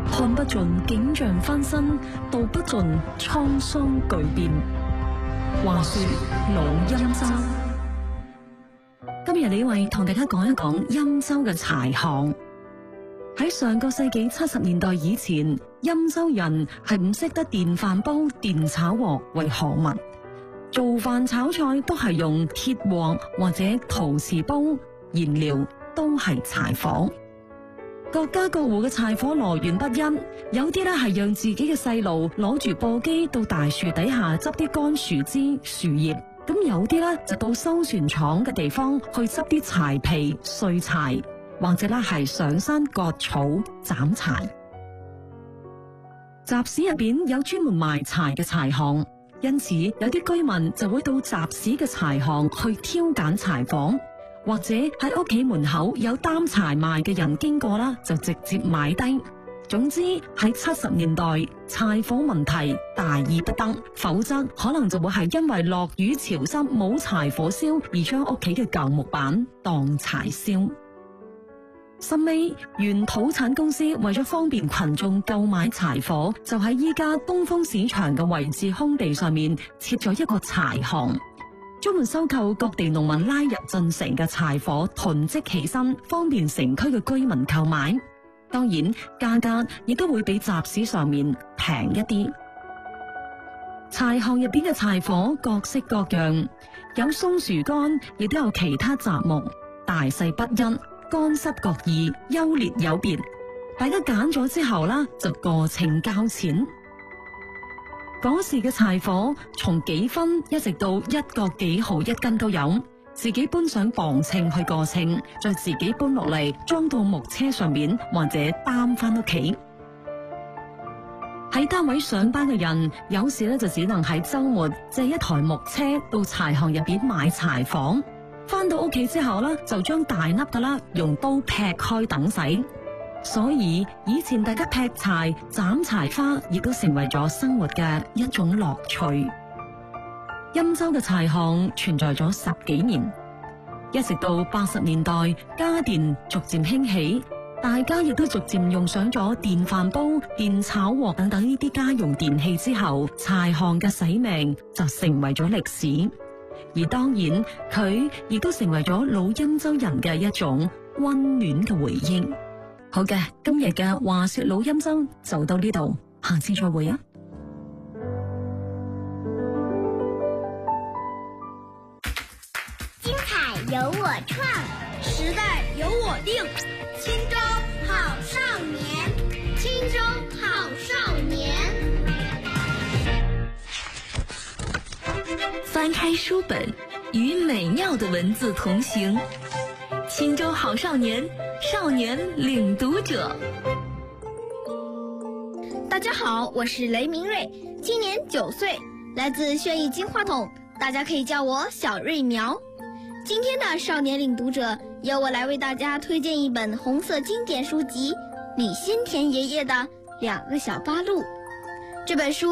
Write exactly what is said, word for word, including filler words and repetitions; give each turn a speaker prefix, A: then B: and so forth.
A: 看不盡景象翻新，道不盡滄桑巨變。話說老欽州，今日李慧同大家講一講欽州嘅柴行。喺上個世紀七十年代以前，欽州人係唔識得電飯煲、電炒鑊為何物，做飯炒菜都係用鐵鑊或者陶瓷煲，燃料都係柴火。各家各戶嘅柴火來源不一，有啲咧係讓自己嘅細路攞住簸箕到大樹底下執啲乾樹枝、樹葉，咁有啲咧就到修船廠嘅地方去執啲柴皮、碎柴，或者咧係上山割草、斬柴。集市入邊有專門賣柴嘅柴行，因此有啲居民就會到集市嘅柴行去挑揀柴火。或者喺屋企門口有擔柴賣嘅人經過啦，就直接買低。總之喺七十年代，柴火問題大意不得，否則可能就會係因為落雨潮濕冇柴火燒而將屋企嘅舊木板當柴燒。甚尾原土產公司為咗方便群眾購買柴火，就喺依家東風市場嘅位置空地上面設咗一個柴行，專門收購各地農民拉入進城嘅柴火，囤積起身，方便城區嘅居民購買。當然，價格亦都會比集市上面平一啲。柴行入邊嘅柴火各式各樣，有松樹幹，亦都有其他雜木，大細不一，乾濕各異，優劣有別。大家揀咗之後啦，就過秤交錢。嗰時嘅柴火從幾分一直到一個幾毫一斤都有，自己搬上磅秤去過秤，再自己搬落嚟裝到木車上面，或者擔翻屋企。喺單位上班嘅人，有時咧就只能喺周末借一台木車到柴行入邊買柴火，翻到屋企之後咧就將大粒噶啦用刀劈開等洗。所以以前大家劈柴、斬柴花，亦都成為咗生活嘅一種樂趣。欽州嘅柴行存在咗十幾年，一直到八十年代，家電逐漸興起，大家亦都逐漸用上咗電飯煲、電炒鑊等等呢啲家用電器之後，柴行嘅使命就成為咗歷史。而當然，佢亦都成為咗老欽州人嘅一種溫暖嘅回憶。好嘅，今日嘅話說老欽州就到呢度，下次再會啊！
B: 精彩由我創，時代由我定。青州好少年，青州好少年。
C: 翻開書本，與美妙的文字同行。青州好少年，少年領讀者。
B: 大家好，我是雷明瑞，今年九歲，來自眩益金話筒，大家可以叫我小瑞苗。今天的少年領讀者，由我來為大家推薦一本紅色經典書籍——李先田爺爺的《兩個小八路》。這本書